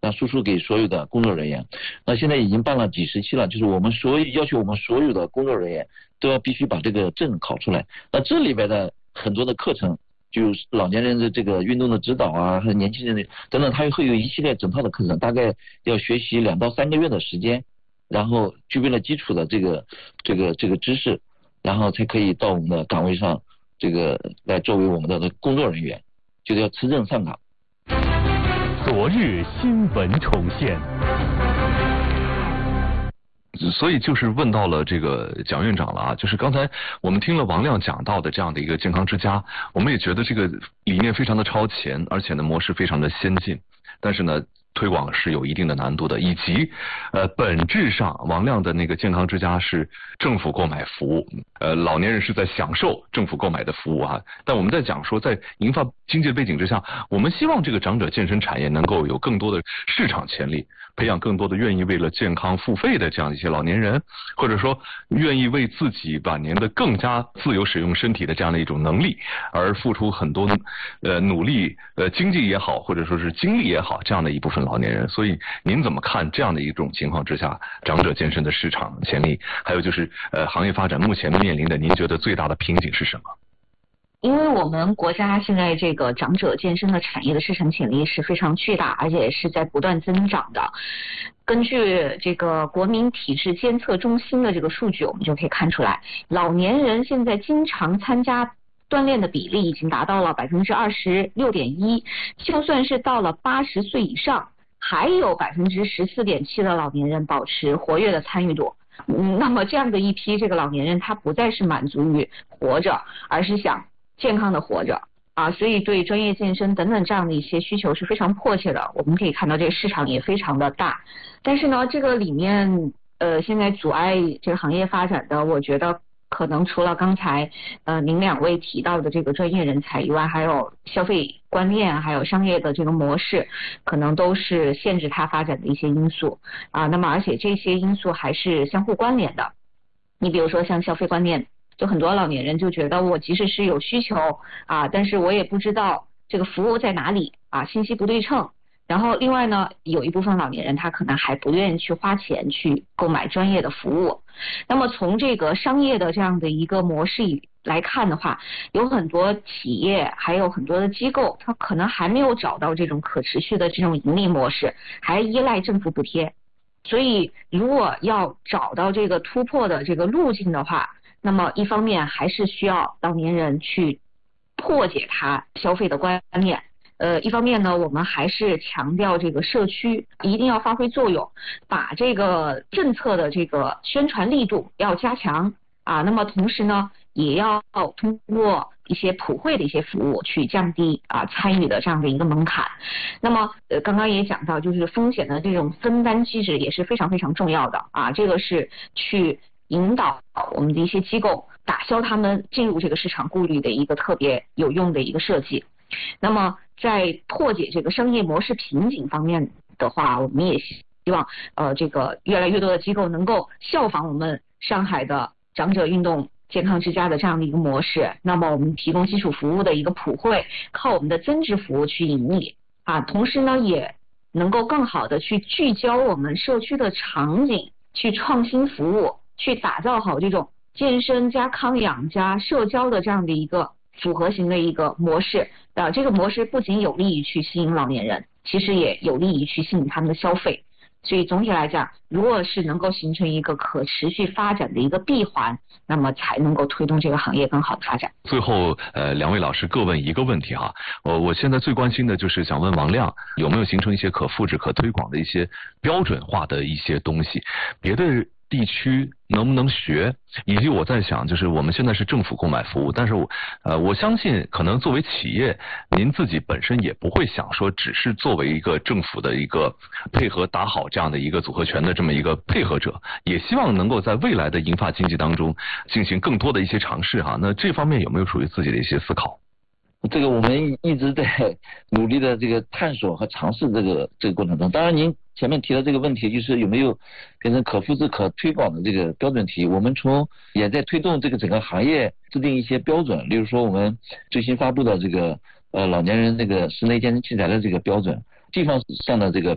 输出给所有的工作人员。那现在已经办了几十期了，就是我们要求我们所有的工作人员都要必须把这个证考出来。那这里边的很多的课程，就是老年人的这个运动的指导啊，还有年轻人的等等，它会有一系列整套的课程，大概要学习2到3个月的时间，然后具备了基础的这个知识，然后才可以到我们的岗位上，来作为我们的工作人员，就是要持证上岗。 昨日新闻重现。 所以就是问到了这个蒋院长了啊，就是刚才我们听了王亮讲到的这样的一个健康之家，我们也觉得这个理念非常的超前，而且呢模式非常的先进，但是呢推广是有一定的难度的，以及本质上王亮的那个健康之家是政府购买服务，老年人是在享受政府购买的服务啊。但我们在讲说，在银发经济背景之下，我们希望这个长者健身产业能够有更多的市场潜力，培养更多的愿意为了健康付费的这样一些老年人，或者说愿意为自己晚年的更加自由使用身体的这样的一种能力而付出很多努力，经济也好，或者说是精力也好，这样的一部分老年人。所以您怎么看这样的一种情况之下，长者健身的市场潜力，还有就是行业发展目前面临的，您觉得最大的瓶颈是什么？ 因为我们国家现在这个长者健身的产业的市场潜力是非常巨大，而且是在不断增长的。根据这个国民体质监测中心的这个数据，我们就可以看出来，老年人现在经常参加锻炼的比例已经达到了26.1%，就算是到了80岁以上，还有14.7%的老年人保持活跃的参与度。那么这样的一批这个老年人，他不再是满足于活着，而是想健康的活着啊，所以对专业健身等等这样的一些需求是非常迫切的。我们可以看到这个市场也非常的大，但是呢，这个里面现在阻碍这个行业发展的，我觉得可能除了刚才您2位提到的这个专业人才以外，还有消费观念，还有商业的这个模式，可能都是限制它发展的一些因素啊。那么而且这些因素还是相互关联的。你比如说像消费观念，就很多老年人就觉得我即使是有需求啊，但是我也不知道这个服务在哪里啊，信息不对称。然后另外呢，有一部分老年人他可能还不愿意去花钱去购买专业的服务。那么从这个商业的这样的一个模式来看的话，有很多企业还有很多的机构，它可能还没有找到这种可持续的这种盈利模式，还依赖政府补贴。所以如果要找到这个突破的这个路径的话，那么一方面还是需要老年人去破解他消费的观念，一方面呢，我们还是强调这个社区一定要发挥作用，把这个政策的这个宣传力度要加强啊。那么同时呢，也要通过一些普惠的一些服务去降低参与的这样的一个门槛。那么刚刚也讲到，就是风险的这种分担机制也是非常非常重要的啊。这个是去引导我们的一些机构打消他们进入这个市场顾虑的一个特别有用的一个设计。那么在破解这个商业模式瓶颈方面的话，我们也希望这个越来越多的机构能够效仿我们上海的长者运动健康之家的这样的一个模式。那么我们提供基础服务的一个普惠，靠我们的增值服务去盈利啊，同时呢也能够更好的去聚焦我们社区的场景，去创新服务，去打造好这种健身加康养加社交的这样的一个复合型的一个模式啊。这个模式不仅有利于去吸引老年人，其实也有利于去吸引他们的消费。所以总体来讲，如果是能够形成一个可持续发展的一个闭环，那么才能够推动这个行业更好的发展。 最后2位老师各问一个问题哈，我现在最关心的就是想问王亮，有没有形成一些可复制可推广的一些标准化的一些东西，别的地区能不能学，以及我在想，就是我们现在是政府购买服务，但是我相信可能作为企业，您自己本身也不会想说只是作为一个政府的一个配合打好这样的一个组合拳的这么一个配合者，也希望能够在未来的银发经济当中进行更多的一些尝试哈。那这方面有没有属于自己的一些思考？ 这个我们一直在努力的这个探索和尝试这个过程中。当然您前面提的这个问题，就是有没有变成可复制可推广的这个标准题，我们也在推动这个整个行业制定一些标准。例如说我们最新发布的这个老年人这个室内健身器材的这个标准，地方上的这个